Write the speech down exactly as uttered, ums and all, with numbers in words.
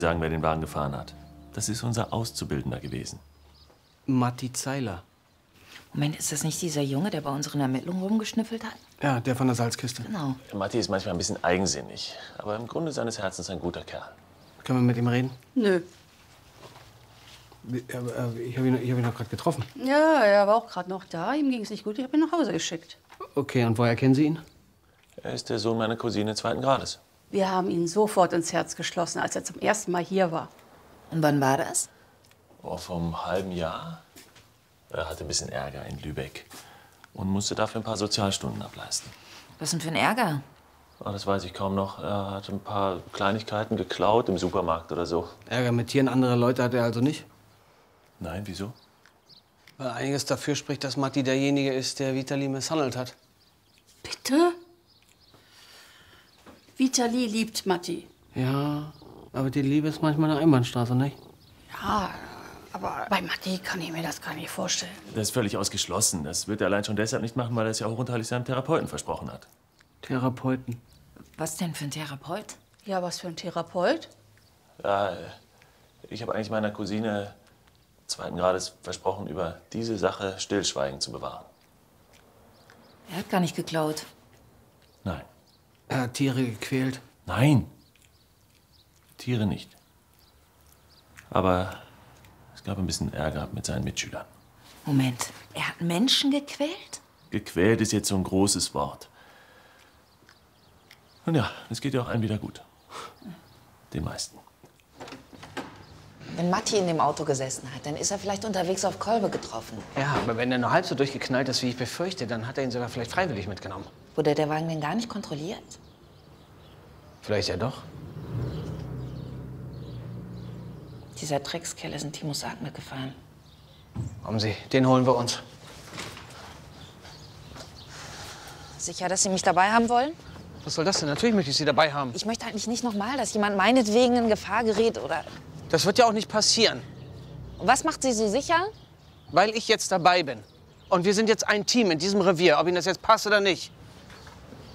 sagen, wer den Wagen gefahren hat. Das ist unser Auszubildender gewesen. Matti Zeiler. Moment, ist das nicht dieser Junge, der bei unseren Ermittlungen rumgeschnüffelt hat? Ja, der von der Salzkiste. Genau. Der Matti ist manchmal ein bisschen eigensinnig, aber im Grunde seines Herzens ein guter Kerl. Können wir mit ihm reden? Nö. Ich habe ihn, hab ihn noch gerade getroffen. Ja, er war auch gerade noch da. Ihm ging es nicht gut. Ich habe ihn nach Hause geschickt. Okay, und woher kennen Sie ihn? Er ist der Sohn meiner Cousine zweiten Grades. Wir haben ihn sofort ins Herz geschlossen, als er zum ersten Mal hier war. Und wann war das? Oh, vor einem halben Jahr. Er hatte ein bisschen Ärger in Lübeck und musste dafür ein paar Sozialstunden ableisten. Was denn für ein Ärger? Oh, das weiß ich kaum noch. Er hat ein paar Kleinigkeiten geklaut im Supermarkt oder so. Ärger mit Tieren anderer Leute hat er also nicht? Nein, wieso? Weil einiges dafür spricht, dass Matti derjenige ist, der Vitali misshandelt hat. Bitte? Vitali liebt Matti. Ja, aber die Liebe ist manchmal eine Einbahnstraße, nicht? Ja, aber bei Matti kann ich mir das gar nicht vorstellen. Das ist völlig ausgeschlossen. Das wird er allein schon deshalb nicht machen, weil er es ja auch hochunteilig seinem Therapeuten versprochen hat. Therapeuten. Was denn für ein Therapeut? Ja, was für ein Therapeut? Ja, ich habe eigentlich meiner Cousine zweiten Grades versprochen, über diese Sache Stillschweigen zu bewahren. Er hat gar nicht geklaut. Nein. Er hat Tiere gequält. Nein. Tiere nicht. Aber es gab ein bisschen Ärger mit seinen Mitschülern. Moment, er hat Menschen gequält? Gequält ist jetzt so ein großes Wort. Und ja, es geht ja auch einem wieder gut. Den meisten. Wenn Matti in dem Auto gesessen hat, dann ist er vielleicht unterwegs auf Kolbe getroffen. Ja, aber wenn er nur halb so durchgeknallt ist, wie ich befürchte, dann hat er ihn sogar vielleicht freiwillig mitgenommen. Wurde der Wagen denn gar nicht kontrolliert? Vielleicht ja doch. Dieser Dreckskerl ist in Timos Sarg mitgefahren. Kommen Sie, den holen wir uns. Sicher, dass Sie mich dabei haben wollen? Was soll das denn? Natürlich möchte ich Sie dabei haben. Ich möchte eigentlich nicht noch mal, dass jemand meinetwegen in Gefahr gerät oder... Das wird ja auch nicht passieren. Und was macht Sie so sicher? Weil ich jetzt dabei bin. Und wir sind jetzt ein Team in diesem Revier, ob Ihnen das jetzt passt oder nicht.